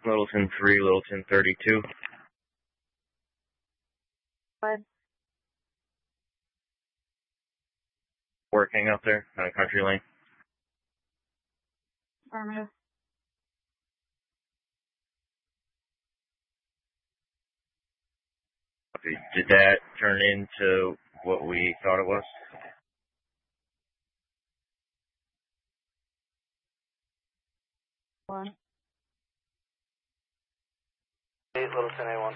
Littleton 3, Littleton 32. What? Working up there on a country lane. Affirmative. Okay. Did that turn into what we thought it was? One. 8, Littleton A1.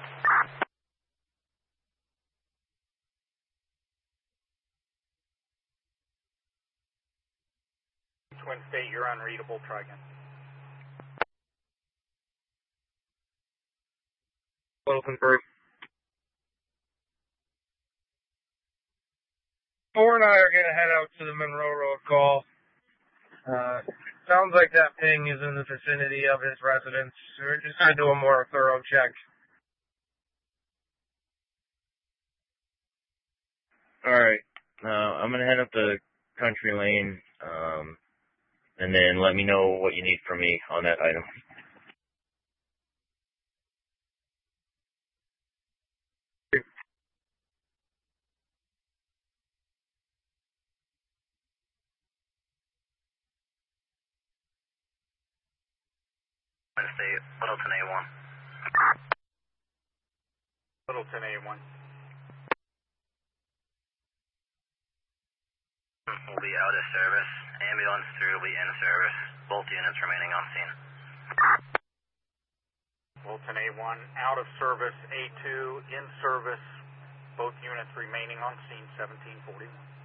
Twin State, you're unreadable, try again. Littleton 3. 4 and I are going to head out to the Monroe Road call. Sounds like that ping is in the vicinity of his residence. We're just going to do a more thorough check. Alright. I'm going to head up the country lane, and then let me know what you need from me on that item. Twin State, Littleton A1. Littleton A1. Will be out of service. Ambulance 3 will be in service. Both units remaining on scene. Littleton A1, out of service. A2, in service. Both units remaining on scene, 1741.